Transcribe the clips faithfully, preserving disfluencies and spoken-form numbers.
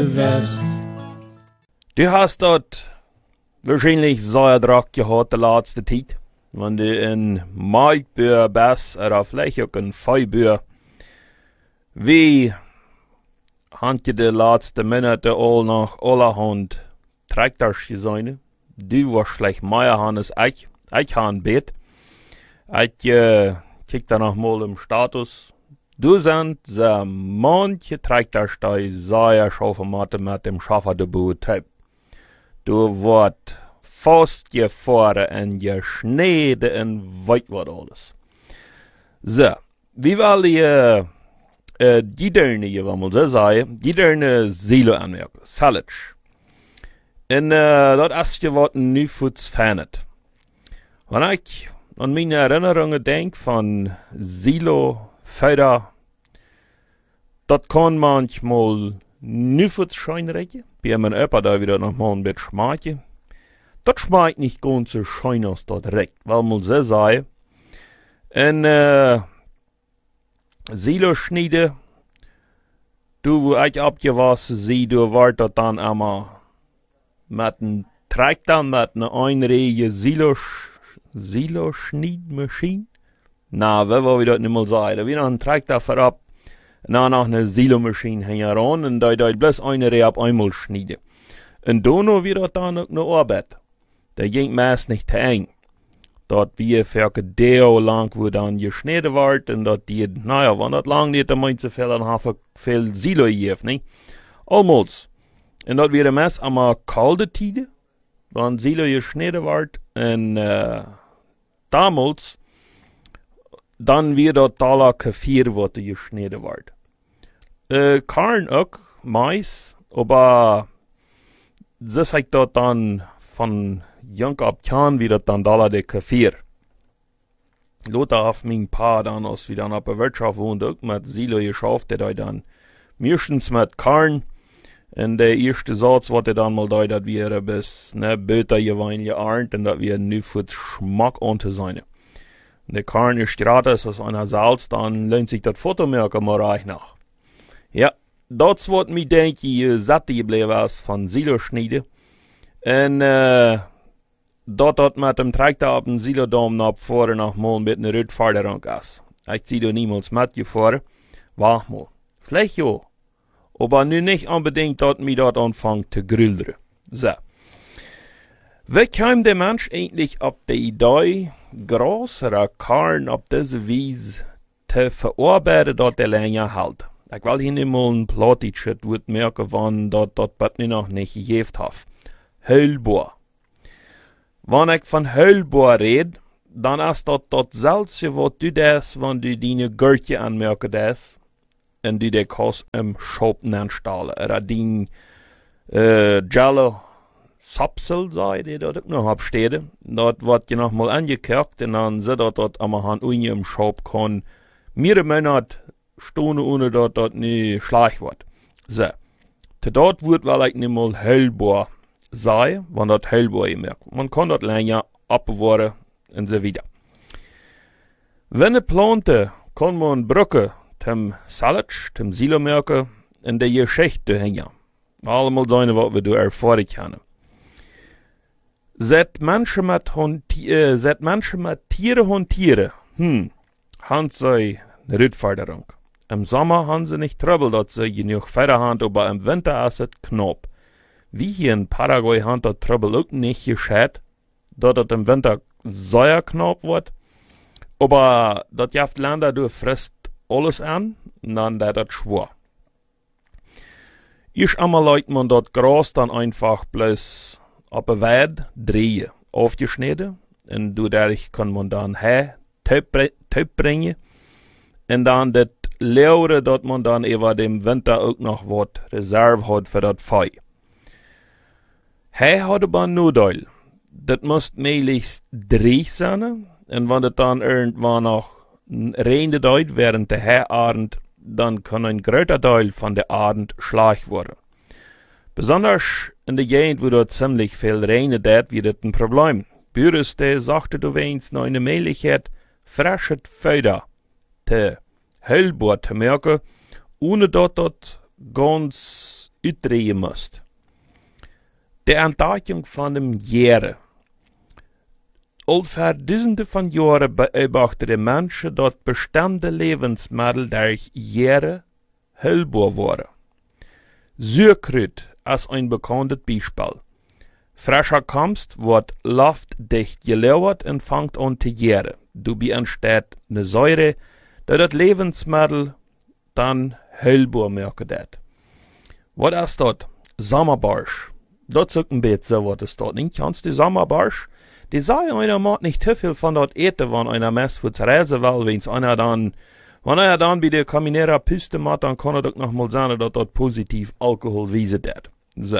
West. Du hast dort wahrscheinlich Säuerdrag gehabt die letzte Zeit. Wenn du in Maltbühr bist, oder vielleicht auch in Feibühr. Wie hast du die letzten Monate all nach allerhand Traktors gesehen? Du warst vielleicht mehr haben als ich. Ich habe ein Bett. Ich äh, kick da noch mal im Status. Du sind so manche Traktors, die sehr schaffen mit dem Schaffer der Boot-Typ. Du wirst fast gefahren und geschnitten und weit was alles. So, wie will ich äh, äh, die Dörne, ich will mal so sagen, die Dörne Silo anmerken, Salage. Und äh, das ist ja was Neufuts fernet. Wenn ich an meine Erinnerungen denke von Silo, Föder, das kann manchmal Neufuts schein reden. Bei meinem Opa da wieder noch mal ein bisschen schmecken. Das schmeckt nicht ganz so schön aus dort direkt, weil man so sagen. Und äh, Silo schneiden, du wo ich abgewaschen sie, du wart dort dann einmal mit einem Traktor, mit einer einreihe Silo, Silo Schneidmaschine. Na, wer will ich das nicht mal sagen? Da wird noch ein Traktor vorab, und dann noch eine Silo-Maschine heran, und da da bloß eine Reihe ab einmal schneiden. Und dann wird das dann auch noch Arbeit. Der ging meist nicht zu eng. Dort wie für ein Deo lang, wo dann geschnitten wird, und dort die, naja, wenn das lang nicht, dann meint sie viel, dann haben viel Silo gegeben, nicht? Almost. Und dort wird meist einmal kalte Tide, wenn Silo geschnitten wird, und äh, damals, dann wird dort alle Kaffee, was geschnitten wird. Äh, Karn auch, Mais, aber das ist dort dann von Junk ab Tjan wieder dann da der Kaffee. Lothar hat mein Paar dann, als wir dann auf der Wirtschaft wohnt, auch mit Silo geschafft, der da dann meistens mit Karn. Und der erste Satz, was er dann mal da, dass wir bis, ne, Böter gewein gearnt, und dass wir nu für Geschmack unter sein. Und der Karn ist gratis, als einer Salz, dann lohnt sich das Fotomerker mal reich nach. Ja, das wird mir, denke ich, satt geblieben ist von Silo schneiden. Und, äh, dort hat mit dem Traktor auf den Silodom nach vorne noch mal mit einer Rückforderung ist. Ich zieh da niemals mitgefahren. Wach mal. Vielleicht ja. Aber nun nicht unbedingt, dass mir dort anfängt zu grüllern. So. Wie kam der Mensch eigentlich auf die Idee, größere Karren auf diese Weise zu verarbeiten, dass der länger hält? Ich will hier nicht mal ein Plotitschit merken, wann dort das Bettni noch nicht gegeben hat. Heulbohr. Wenn ich von Heulbohr red, dann ist das das Selbe, was du das, wenn du deine Gürtje anmerken das, und du die kannst im Shop anstellen. Oder dein äh, Jello Sapsel, sei die dort auch noch abstehen. Dort wird je noch mal angekirkt, und dann sieht das dort am Hand unten im Shop kann mehrere Monate stehen, ohne dass das nicht schlecht wird. So. Zu dort wird vielleicht nicht mal Heulbohr sei, wenn das Heulbohr merkt. Man kann das länger abbewahren und so weiter. Wenn eine Plante, kann man Brücke zum Salage, zum Silo merken, in der Geschichte hängen. Allemal sein, was wir da erfahren können. Seit Menschen mit, äh, seit Menschen mit Tiere hantieren, hm, haben sie eine Rückforderung. Im Sommer haben sie nicht Trouble, dass sie genug Feder haben, aber im Winter ist es knapp. Wie hier in Paraguay haben das Trouble auch nicht geschehen, dass es im Winter sehr knapp wird. Aber das jaft Länder, du frisst alles an, und dann ist das schwer. Ich einmal leut man das Gras dann einfach bloß auf der Weide drehen, aufgeschnitten, und dadurch kann man dann her, Taub bringen, und dann das Leere, dass man dann über dem Winter auch noch was Reserve hat für das Feu. Hij had aber een Nadeel. Dat moest möglichst dreig sein. Und wenn das dann irgendwann noch regnet uit während der Herabend, dann kann ein großer Teil von der Abend schlecht werden. Besonders in der Gegend, wo dort ziemlich viel regnet, wird das ein Problem. Büros, der sagte du wenigstens noch eine Möglichkeit, frisches Feuer zu Heulbohr zu merken, ohne dass das ganz uitdrehen musst. De Entdeckung von dem Jere. Ungefähr duizenden van jaren beobachten Menschen dat bestimmte Lebensmittel durch Jere hellbar worden. Sauerkraut als ein bekanntes Beispiel. Frischer Kommst wird luftdicht gelauert und fängt an zu gären. Dabei entsteht eine Säure, die das Lebensmittel dann hellbar machen wird. Was ist das? Sommerbarsch. Das ist ein bisschen so, was ist das nicht? Kannst du Sommerbarsch? Die sagen, einer macht nicht zu viel von dort eten, wenn einer Mess für zu reisen will, wenn einer dann, wenn er dann bei der Kaminera Piste macht, dann kann er doch noch mal sagen, dass dort positiv Alkohol wiesen wird. So.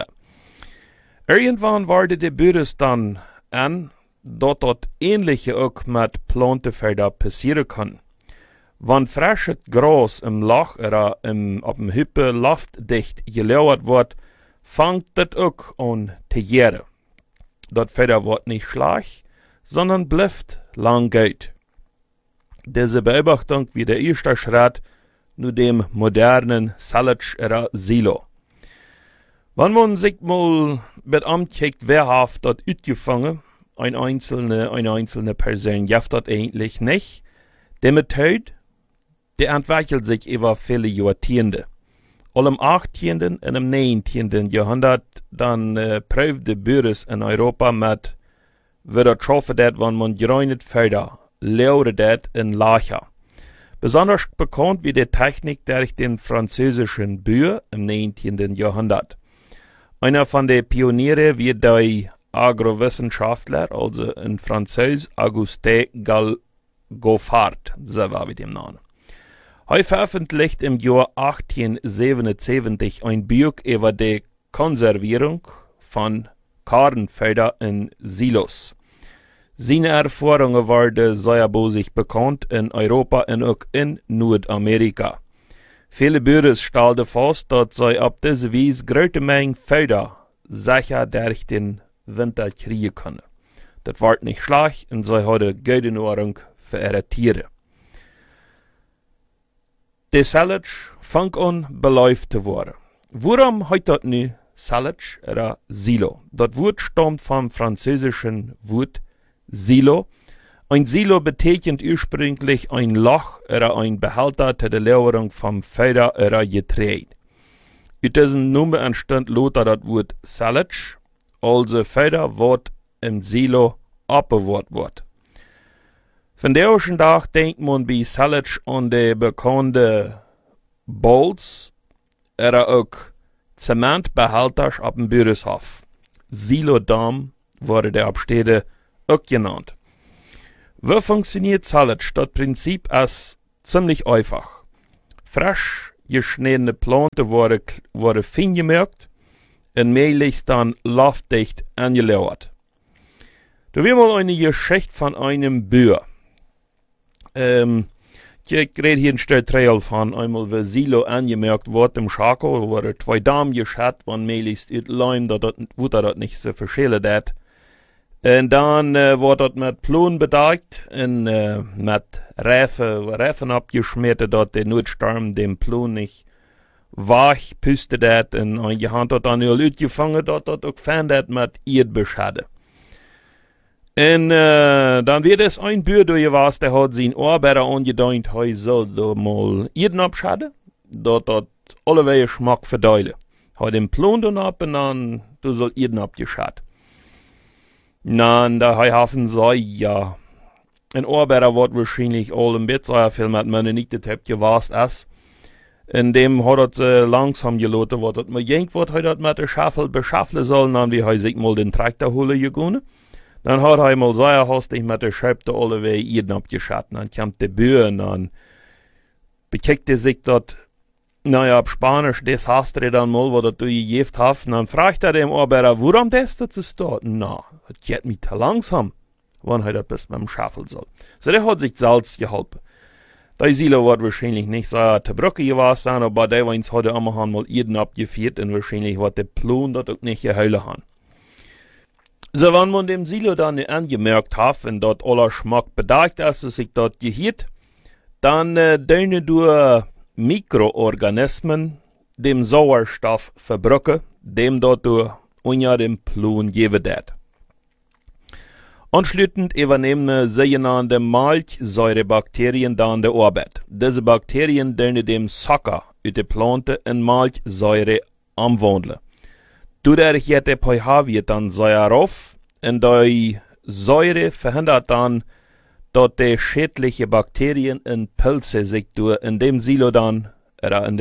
Irgendwann wurde die Bürdes dann an, dass dort ähnliche auch mit Plantenfelder passieren kann. Wenn frisches Gras im Loch oder im, auf dem Hüppe luftdicht gelauert wird, fängt das auch an zu gären. Das Feder wird nicht schlecht, sondern bleibt lang gut. Diese Beobachtung wie der erste Schritt zu dem modernen Silage oder Silo. Wenn man sich mal mit anguckt, wer hat das ausgefangen, ein einzelne, eine einzelne Person gibt das eigentlich nicht. Die Methode, die entwickelt sich über viele Jahrzehnte. All im achtzehnten und im neunzehnten Jahrhundert dann äh, prüfte Bürdes in Europa mit, wie das schaffen wird, wenn man geräunet Felder, leure das in Lacher. Besonders bekannt wie die Technik durch den französischen Bür im neunzehnten Jahrhundert. Einer von den Pionieren wie der Agrowissenschaftler, also in Französisch Auguste Goffard, so war wie dem Namen. Er veröffentlicht im Jahr achtzehnhundertsiebenundsiebzig ein Buch über die Konservierung von Kornfeldern in Silos. Seine Erfahrungen waren sehr bosig bekannt in Europa und auch in Nordamerika. Viele Bürger stellten fest, dass sie auf diese Weise große Mengen Felder sicher durch den Winter kriegen können. Das war nicht schlecht und sie hatten gute Nahrung für ihre Tiere. Die Silage fängt an beläuft zu werden. Warum heißt das nun Silage oder Silo? Das Wort stammt vom französischen Wort Silo. Ein Silo bedeutet ursprünglich ein Loch oder ein Behälter zur Lagerung von Feder oder Getreide. Aus diesem Namen entstand lauter das Wort Silage, also Feder, was im Silo abgewahrt wird. Von der ersten Tag denkt man bei Silage an die bekannten Bowls oder auch Zementbehälter auf dem Bürgershof. Silodam wurde der Abstede auch genannt. Wie funktioniert Silage? Das Prinzip ist ziemlich einfach. Frisch geschnittene Planten wurden, wurden fein gemerkt und möglichst dann luftdicht angelauert. Da will mal eine Geschichte von einem Bauer. Ähm, ich rede hier ein Stück Trail von einmal, wie Silo angemerkt wurde im Schako, da wurden zwei Damen geschert, wann möglichst ut Leim, da das Wutter das nicht so verschillen dat. Und dann äh, wurde das mit Plon bedeckt und äh, mit Reifen, Reifen abgeschmiert, dass der Notsturm dem Plon nicht wach püste dat und eine Hand hat dann nur ausgefangen, dass das auch fan dat mit Erdbeschade. Und äh, dann wird es ein Bür durchgewas, der hat sein Arbeiter angedeutet, er soll da mal Erden abschaden, dass das alle Wege Geschmack verdeilen. Hat den Plon dann ab und dann, du soll Erden abgeschadet. Dann, da haben sie, ja, ein Arbeiter wird wahrscheinlich all im Bett sein, viel mit meinen nicht das habt gewasst ist. In dem hat er äh, langsam gelassen, was das mir jenkt wird, hat er mit der Schaffel beschaffen sollen, dann wie er sich mal den Traktor holen gegangen. Dann hat er mal sehr hastig mit der Schöpfe alle Wege Erden abgeschaut. Dann kam der Bür und dann bekickte sich dort, naja, auf Spanisch, das hast du dann mal, was du gegeben hast. Und dann fragt er dem Arbeiter, warum das das ist dort? Na, das geht mich zu langsam, wann er das bis mit dem Schaffel soll. So, der hat sich Salz geholfen. Der Silo wird wahrscheinlich nicht so zu Brücke gewesen, aber der eins hat er immer mal Erden abgeführt und wahrscheinlich wird der Plon dort auch nicht geheulen haben. So, wenn man dem Silo dann angemerkt hat, und dort aller Schmack bedeckt ist, dass sich dort gehiert, dann äh, döne du Mikroorganismen dem Sauerstoff verbrücken, dem dort unter dem Plun geben dat. Anschließend übernehmen sogenannte Maltsäurebakterien dann die Arbeit. Diese Bakterien dienen dem Zucker aus der Plante in Maltsäure umwandeln. Dadurch geht der pH-Wert dann sehr auf und die Säure verhindert dann, dass die schädlichen Bakterien in Pilze sich durch in dem Silo dann oder in